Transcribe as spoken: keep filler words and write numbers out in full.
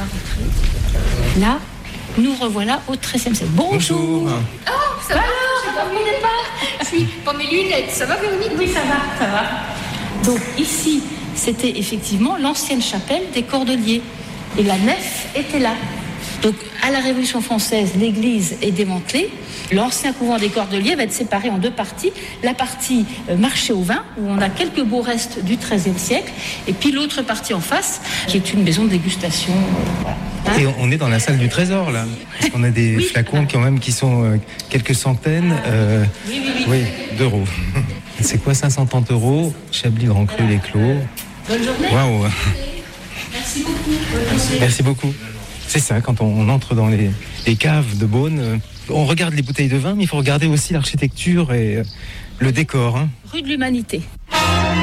va rentrer. Là, nous revoilà au treizième siècle. Bonjour. Bonjour. Oh, ça va, alors, vous n'êtes pas? Je suis pour mes lunettes. Ça va, Véronique? Oui, ça va, ça va. Donc ici, c'était effectivement l'ancienne chapelle des Cordeliers. Et la nef était là. Donc à la Révolution française, l'église est démantelée. L'ancien couvent des Cordeliers va être séparé en deux parties. La partie euh, marché au vin, où on a quelques beaux restes du treizième siècle. Et puis l'autre partie en face, qui est une maison de dégustation. Euh, voilà. Hein? Et on est dans la salle du trésor, là. Parce qu'on a des Oui. flacons quand même qui sont euh, quelques centaines euh, Oui, oui, oui. oui, d'euros. C'est quoi, cinq cent trente euros? Chablis Grand Cru Les Clos. Bonne journée. Waouh. Merci beaucoup. Bonne journée. Merci beaucoup. C'est ça, quand on entre dans les, les caves de Beaune, euh, on regarde les bouteilles de vin, mais il faut regarder aussi l'architecture et euh, le décor. Hein. Rue de l'Humanité.